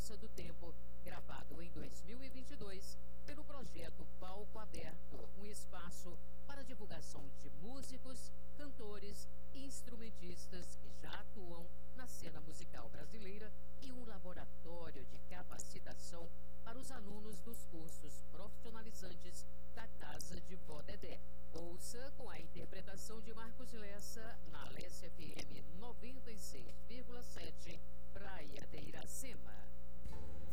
Dança do Tempo, gravado em 2022 pelo projeto Palco Aberto, um espaço para divulgação de músicos, cantores e instrumentistas que já atuam na cena musical brasileira e um laboratório de capacitação para os alunos dos cursos profissionalizantes da Casa de Vó Dedé. Ouça com a interpretação de Marcos Lessa na Alessia FM